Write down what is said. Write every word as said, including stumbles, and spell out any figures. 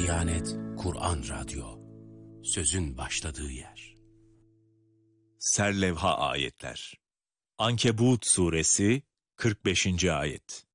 Diyanet Kur'an Radyo, sözün başladığı yer. Serlevha ayetler. Ankebut suresi kırk beşinci ayet.